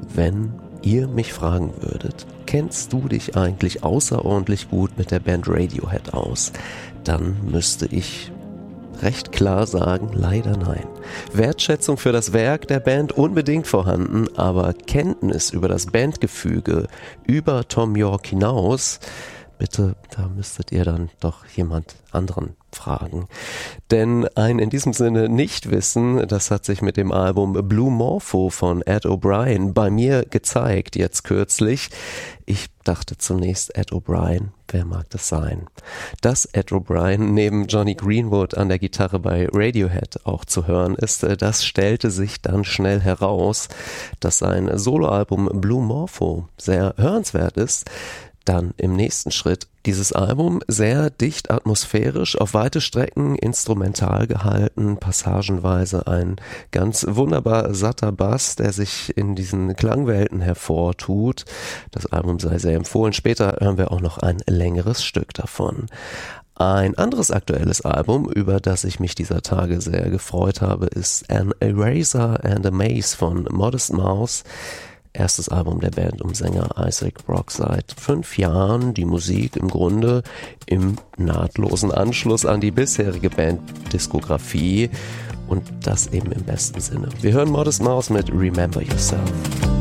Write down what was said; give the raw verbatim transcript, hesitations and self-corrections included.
wenn ihr mich fragen würdet, kennst du dich eigentlich außerordentlich gut mit der Band Radiohead aus, dann müsste ich recht klar sagen, leider nein. Wertschätzung für das Werk der Band unbedingt vorhanden, aber Kenntnis über das Bandgefüge, über Thom Yorke hinaus, bitte, da müsstet ihr dann doch jemand anderen fragen. Denn ein in diesem Sinne Nichtwissen, das hat sich mit dem Album Blue Morpho von Ed O'Brien bei mir gezeigt, jetzt kürzlich. Ich dachte zunächst, Ed O'Brien, wer mag das sein? Dass Ed O'Brien neben Jonny Greenwood an der Gitarre bei Radiohead auch zu hören ist, das stellte sich dann schnell heraus, dass sein Soloalbum Blue Morpho sehr hörenswert ist. Dann im nächsten Schritt dieses Album sehr dicht atmosphärisch, auf weite Strecken instrumental gehalten, passagenweise ein ganz wunderbar satter Bass, der sich in diesen Klangwelten hervortut. Das Album sei sehr empfohlen. Später hören wir auch noch ein längeres Stück davon. Ein anderes aktuelles Album, über das ich mich dieser Tage sehr gefreut habe, ist An Eraser and a Maze von Modest Mouse. Erstes Album der Band um Sänger Isaac Brock seit fünf Jahren. Die Musik im Grunde im nahtlosen Anschluss an die bisherige Banddiskografie und das eben im besten Sinne. Wir hören Modest Mouse mit Remember Yourself.